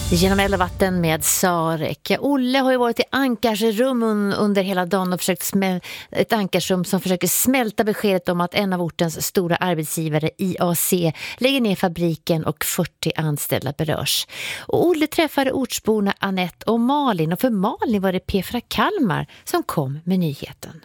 Genom eld och vatten med Sarek. Olle har ju varit i Ankarsrum under hela dagen och försökt ett Ankarsrum som försöker smälta beskedet om att en av ortens stora arbetsgivare, IAC, lägger ner fabriken och 40 anställda berörs. Och Olle träffade ortsborna Annette och Malin, och för Malin var det P4 Kalmar som kom med nyheten.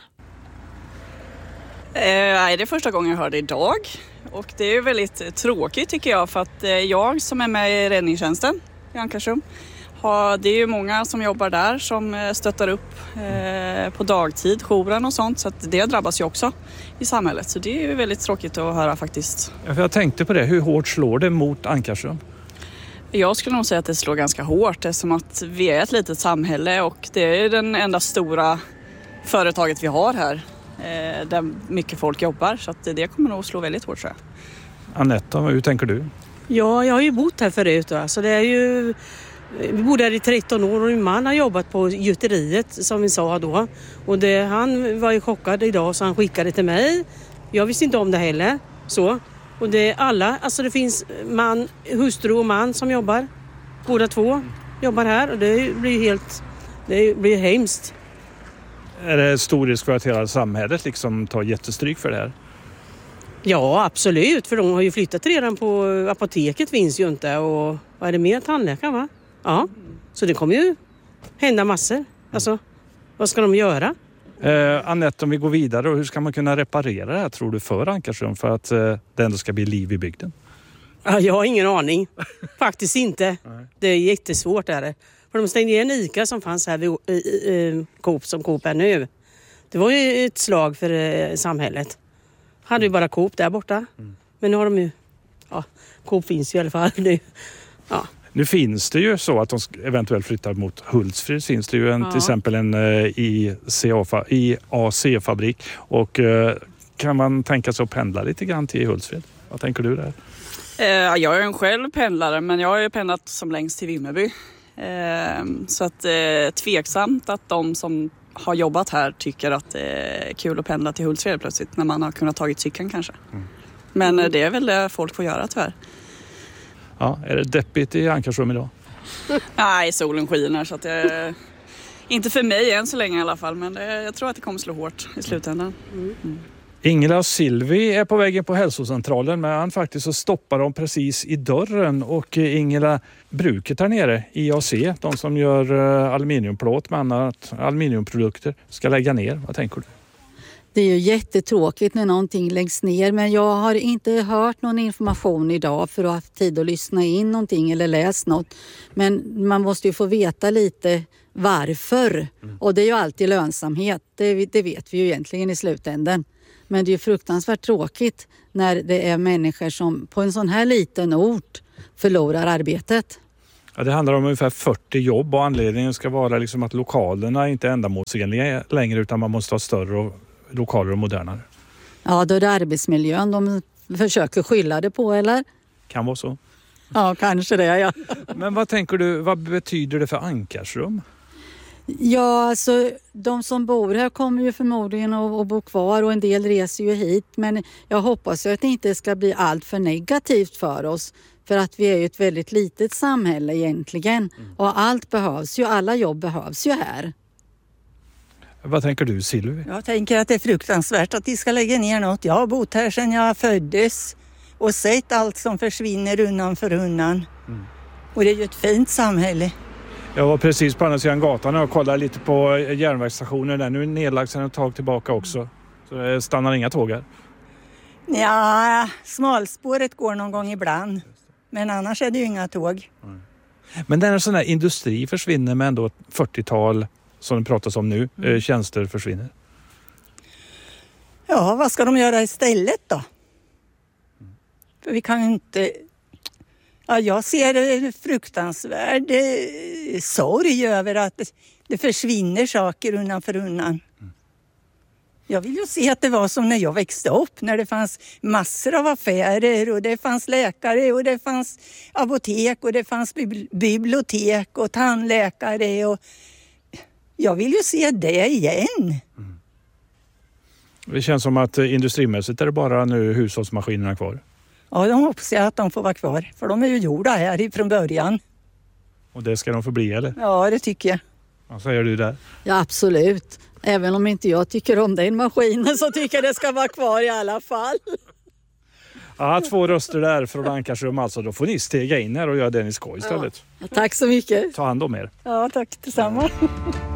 Det är första gången jag hör det idag, och det är väldigt tråkigt tycker jag, för att jag som är med i räddningstjänsten i Ankarsrum, det är ju många som jobbar där som stöttar upp på dagtid, jouren och sånt, så att det drabbas ju också i samhället, så det är ju väldigt tråkigt att höra faktiskt. Ja, för jag tänkte på det, hur hårt slår det mot Ankarsrum? Jag skulle nog säga att det slår ganska hårt, eftersom att vi är ett litet samhälle och det är den enda stora företaget vi har här där mycket folk jobbar, så att det kommer nog slå väldigt hårt, tror jag. Annette, hur tänker du? Ja, jag har ju bott här förut. Så det är ju, vi bodde här i 13 år och min man har jobbat på gjuteriet som vi sa då. Och han var ju chockad idag så han skickade till mig. Jag visste inte om det heller. Så. Och det är alla, alltså det finns hustru och man som jobbar. Båda två jobbar här och det blir hemskt. Är det stor risk för att hela samhället liksom tar jättestryk för det här? Ja, absolut. För de har ju flyttat redan på apoteket, finns ju inte. Och vad är det mer? Tandläkare, va? Ja, så det kommer ju hända massor. Alltså, vad ska de göra? Annette, om vi går vidare, hur ska man kunna reparera det här, tror du, för Ankarsrum, för att det ändå ska bli liv i bygden? Ja, jag har ingen aning. Faktiskt inte. Nej. Det är jättesvårt är det. För de stängde en ICA som fanns här vid Coop, som Coop är nu. Det var ju ett slag för samhället. Hade ju bara Coop där borta. Men nu har de ju... Ja, Coop finns ju i alla fall nu. Ja. Nu finns det ju så att de eventuellt flyttar mot Hultsfred. Finns det ju till exempel en IAC-fabrik. Och kan man tänka sig att pendla lite grann till Hultsfred? Vad tänker du där? Jag är en själv pendlare, men jag har ju pendlat som längst till Vimmerby. Så att tveksamt att de som har jobbat här tycker att det är kul att pendla till Hultsfred plötsligt när man har kunnat tagit cykeln kanske. Men det är väl det folk får göra tyvärr. Ja, är det deppigt i Ankarsrum idag? Nej, solen skiner så att det inte för mig än så länge i alla fall, men jag tror att det kommer slå hårt i slutändan. Ingela och Silvi är på vägen på hälsocentralen, men faktiskt så stoppar de precis i dörren. Och Ingela, bruket här nere, IAC, de som gör aluminiumplåt med annat aluminiumprodukter, ska lägga ner. Vad tänker du? Det är ju jättetråkigt när någonting läggs ner, men jag har inte hört någon information idag för att ha tid att lyssna in någonting eller läsa något. Men man måste ju få veta lite varför. Och det är ju alltid lönsamhet, det vet vi ju egentligen i slutändan. Men det är ju fruktansvärt tråkigt när det är människor som på en sån här liten ort förlorar arbetet. Ja, det handlar om ungefär 40 jobb och anledningen ska vara liksom att lokalerna inte är ändamålsenliga längre, utan man måste ha större lokaler och modernare. Ja, då är det arbetsmiljön de försöker skylla det på, eller? Kan vara så. Ja, kanske det, ja. Men vad tänker du, vad betyder det för Ankarsrum? Ja, alltså de som bor här kommer ju förmodligen att bo kvar och en del reser ju hit. Men jag hoppas ju att det inte ska bli allt för negativt för oss. För att vi är ju ett väldigt litet samhälle egentligen. Och allt behövs ju, alla jobb behövs ju här. Vad tänker du, Silvi? Jag tänker att det är fruktansvärt att de ska lägga ner något. Jag har bott här sedan jag föddes och sett allt som försvinner undan för undan. Och det är ju ett fint samhälle. Jag var precis på andra sidan gatan och kollade lite på järnvägsstationen där. Nu är nedlagt sedan ett tag tillbaka också. Så det stannar inga tåg här. Ja, smalspåret går någon gång ibland. Men annars är det ju inga tåg. Men den här sån här industri försvinner med ändå 40-tal, som det pratas om nu, tjänster försvinner. Ja, vad ska de göra istället då? För vi kan ju inte... Ja, jag ser en fruktansvärd sorg över att det försvinner saker undan för undan. Jag vill ju se att det var som när jag växte upp, när det fanns massor av affärer och det fanns läkare och det fanns apotek och det fanns bibliotek och tandläkare. Och jag vill ju se det igen. Det känns som att industrimässigt är det bara nu hushållsmaskinerna kvar. Ja, de hoppas jag att de får vara kvar, för de är ju gjorda här ifrån början. Och det ska de förbli, eller? Ja, det tycker jag. Vad säger du där? Ja, absolut. Även om inte jag tycker om den maskinen så tycker jag det ska vara kvar i alla fall. Ja, 2 röster där från Ankarsrum alltså. Då får ni stega in här och göra det ni ska istället. Ja, tack så mycket. Ta hand om er. Ja, tack detsamma.